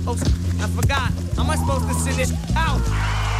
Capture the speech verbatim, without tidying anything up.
Oh, I forgot. How am I supposed to send this out?